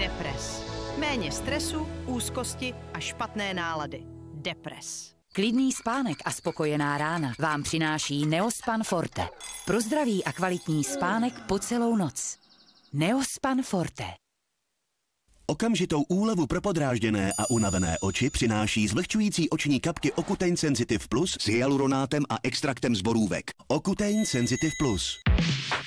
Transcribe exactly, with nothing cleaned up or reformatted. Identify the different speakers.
Speaker 1: Depres. Méně stresu, úzkosti a špatné nálady. Depres.
Speaker 2: Klidný spánek a spokojená rána vám přináší Neospan Forte. Pro zdravý a kvalitní spánek po celou noc. Neospan Forte.
Speaker 3: Okamžitou úlevu pro podrážděné a unavené oči přináší zvlhčující oční kapky Ocutein Sensitive Plus s hyaluronátem a extraktem z borůvek. Ocutein Sensitive Plus.